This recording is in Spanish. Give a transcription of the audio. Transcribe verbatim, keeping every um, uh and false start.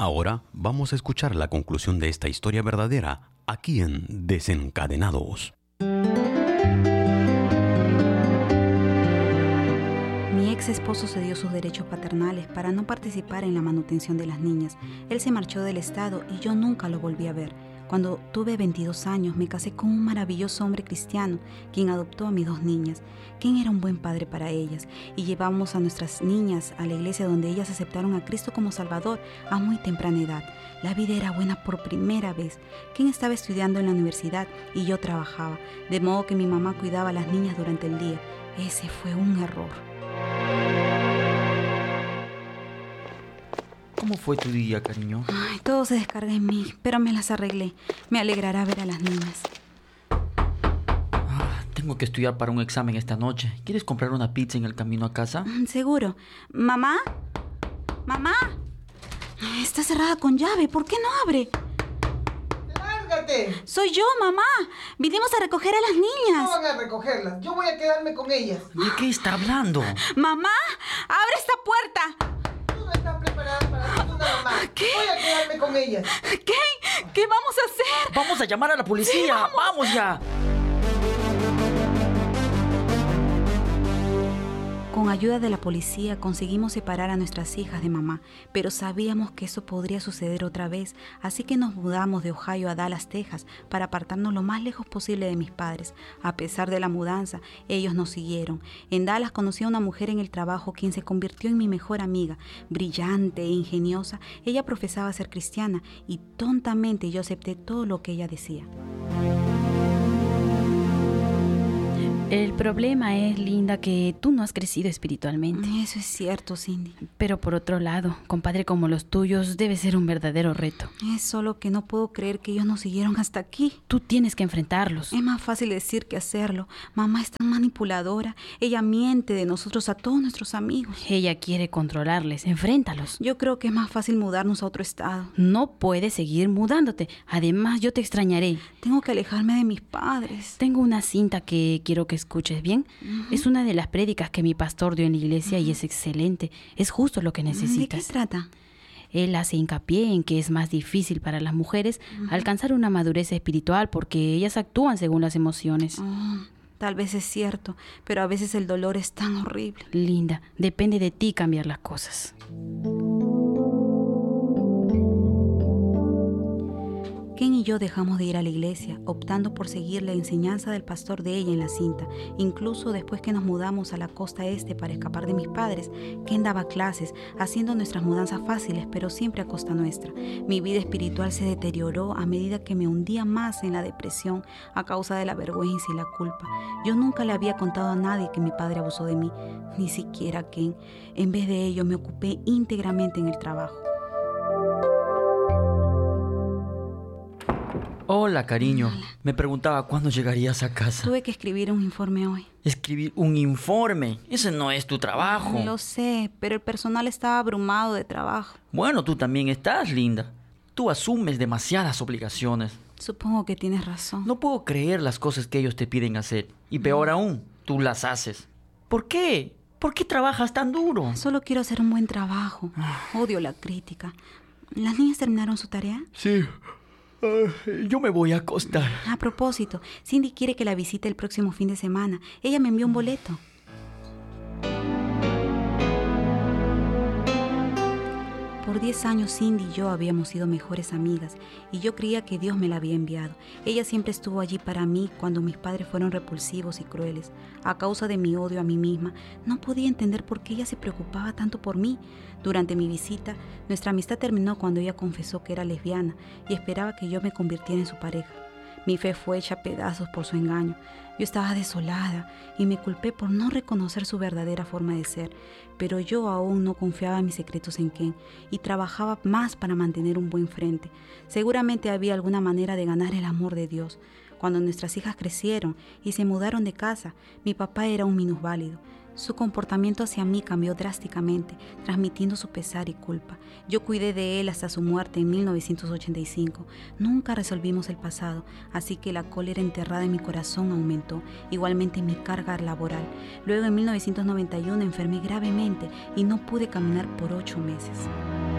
Ahora vamos a escuchar la conclusión de esta historia verdadera aquí en Desencadenados. Mi ex esposo cedió sus derechos paternales para no participar en la manutención de las niñas. Él se marchó del estado y yo nunca lo volví a ver. Cuando tuve veintidós años me casé con un maravilloso hombre cristiano, quien adoptó a mis dos niñas, quien era un buen padre para ellas, y llevamos a nuestras niñas a la iglesia donde ellas aceptaron a Cristo como Salvador a muy temprana edad. La vida era buena por primera vez. Ken estaba estudiando en la universidad y yo trabajaba, de modo que mi mamá cuidaba a las niñas durante el día. Ese fue un error. ¿Cómo fue tu día, cariño? Ay, todo se descarga en mí, pero me las arreglé. Me alegrará ver a las niñas. Ah, tengo que estudiar para un examen esta noche. ¿Quieres comprar una pizza en el camino a casa? Seguro. ¿Mamá? ¿Mamá? Está cerrada con llave. ¿Por qué no abre? ¡Lárgate! Soy yo, mamá. Vinimos a recoger a las niñas. No van a recogerlas. Yo voy a quedarme con ellas. ¿De qué está hablando? ¡Mamá! ¡Abre esta puerta! Tú no estás preparada para ser una mamá. ¿Qué? Voy a quedarme con ellas. ¿Qué? ¿Qué vamos a hacer? ¡Vamos a llamar a la policía! Sí, vamos. ¡Vamos ya! Con ayuda de la policía conseguimos separar a nuestras hijas de mamá, pero sabíamos que eso podría suceder otra vez, así que nos mudamos de Ohio a Dallas, Texas, para apartarnos lo más lejos posible de mis padres. A pesar de la mudanza, ellos nos siguieron. En Dallas conocí a una mujer en el trabajo quien se convirtió en mi mejor amiga. Brillante e ingeniosa, ella profesaba ser cristiana y tontamente yo acepté todo lo que ella decía. El problema es, Linda, que tú no has crecido espiritualmente. Eso es cierto, Cindy. Pero por otro lado, compadre como los tuyos debe ser un verdadero reto. Es solo que no puedo creer que ellos nos siguieron hasta aquí. Tú tienes que enfrentarlos. Es más fácil decir que hacerlo. Mamá es tan manipuladora. Ella miente de nosotros a todos nuestros amigos. Ella quiere controlarles. Enfréntalos. Yo creo que es más fácil mudarnos a otro estado. No puedes seguir mudándote. Además, yo te extrañaré. Tengo que alejarme de mis padres. Tengo una cinta que quiero que escuches bien. Uh-huh. Es una de las prédicas que mi pastor dio en la iglesia uh-huh. y es excelente. Es justo lo que necesitas. ¿De qué trata? Él hace hincapié en que es más difícil para las mujeres uh-huh. alcanzar una madurez espiritual porque ellas actúan según las emociones. Oh, tal vez es cierto, pero a veces el dolor es tan horrible. Linda, depende de ti cambiar las cosas. Ken y yo dejamos de ir a la iglesia, optando por seguir la enseñanza del pastor de ella en la cinta. Incluso después que nos mudamos a la costa este para escapar de mis padres, Ken daba clases, haciendo nuestras mudanzas fáciles, pero siempre a costa nuestra. Mi vida espiritual se deterioró a medida que me hundía más en la depresión a causa de la vergüenza y la culpa. Yo nunca le había contado a nadie que mi padre abusó de mí, ni siquiera a Ken. En vez de ello, me ocupé íntegramente en el trabajo. Hola, cariño. Hola. Me preguntaba cuándo llegarías a casa. Tuve que escribir un informe hoy. ¿Escribir un informe? Ese no es tu trabajo. Lo sé, pero el personal estaba abrumado de trabajo. Bueno, tú también estás, Linda. Tú asumes demasiadas obligaciones. Supongo que tienes razón. No puedo creer las cosas que ellos te piden hacer. Y peor aún, tú las haces. ¿Por qué? ¿Por qué trabajas tan duro? Solo quiero hacer un buen trabajo. Odio la crítica. ¿Las niñas terminaron su tarea? Sí. Uh, yo me voy a acostar. A propósito, Cindy quiere que la visite el próximo fin de semana. Ella me envió un boleto. Por diez años Cindy y yo habíamos sido mejores amigas y yo creía que Dios me la había enviado. Ella siempre estuvo allí para mí cuando mis padres fueron repulsivos y crueles. A causa de mi odio a mí misma, no podía entender por qué ella se preocupaba tanto por mí. Durante mi visita, nuestra amistad terminó cuando ella confesó que era lesbiana y esperaba que yo me convirtiera en su pareja. Mi fe fue hecha a pedazos por su engaño. Yo estaba desolada y me culpé por no reconocer su verdadera forma de ser, pero yo aún no confiaba mis secretos en Ken y trabajaba más para mantener un buen frente. Seguramente había alguna manera de ganar el amor de Dios. Cuando nuestras hijas crecieron y se mudaron de casa, mi papá era un minusválido. Su comportamiento hacia mí cambió drásticamente, transmitiendo su pesar y culpa. Yo cuidé de él hasta su muerte en mil novecientos ochenta y cinco. Nunca resolvimos el pasado, así que la cólera enterrada en mi corazón aumentó, igualmente mi carga laboral. Luego en mil novecientos noventa y uno enfermé gravemente y no pude caminar por ocho meses.